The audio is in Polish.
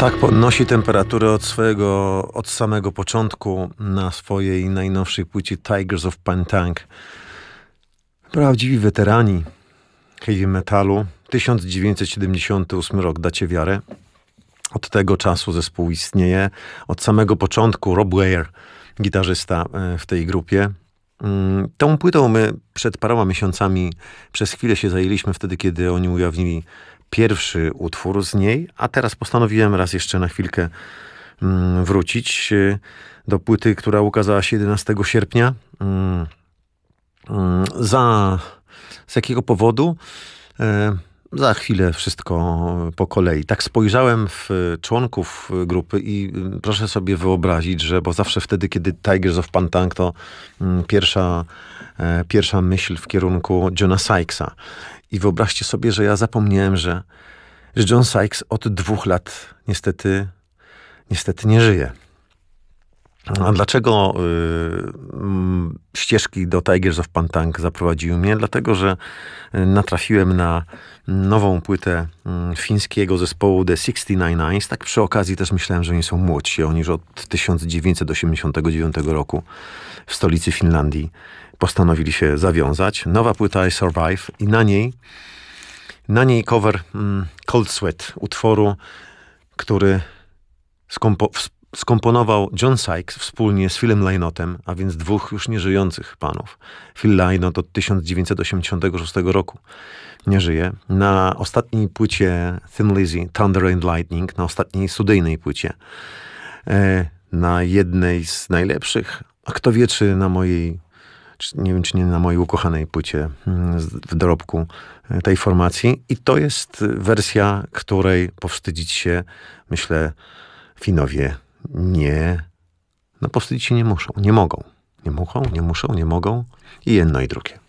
Tak podnosi temperaturę od samego początku na swojej najnowszej płycie Tigers of Pantang. Prawdziwi weterani heavy metalu. 1978 rok, dacie wiarę. Od tego czasu zespół istnieje. Od samego początku Rob Ware, gitarzysta w tej grupie. Tą płytą my przed paroma miesiącami przez chwilę się zajęliśmy wtedy, kiedy oni ujawnili pierwszy utwór z niej, a teraz postanowiłem raz jeszcze na chwilkę wrócić do płyty, która ukazała się 11 sierpnia. Z jakiego powodu? Za chwilę wszystko po kolei. Tak spojrzałem w członków grupy i proszę sobie wyobrazić, że bo zawsze wtedy, kiedy Tigers of Pantang, to pierwsza myśl w kierunku Johna Sykesa. I wyobraźcie sobie, że ja zapomniałem, że John Sykes od 2 lat niestety nie żyje. A dlaczego ścieżki do Tigers of Pantang zaprowadziły mnie? Dlatego, że natrafiłem na nową płytę fińskiego zespołu The 69 Eyes. Tak przy okazji też myślałem, że oni są młodsi. Oni już od 1989 roku w stolicy Finlandii postanowili się zawiązać. Nowa płyta I Survive i na niej cover Cold Sweat, utworu, który skomponował John Sykes wspólnie z Philem Lynottem, a więc 2 już nieżyjących panów. Phil Lynott od 1986 roku nie żyje. Na ostatniej płycie Thin Lizzy, Thunder and Lightning, na ostatniej studyjnej płycie, na jednej z najlepszych, a kto wie, czy na mojej, nie wiem, czy nie na mojej ukochanej płycie w dorobku tej formacji. I to jest wersja, której powstydzić się, myślę, Finowie powstydzić się nie muszą. Nie mogą. Nie muszą, nie mogą. I jedno i drugie.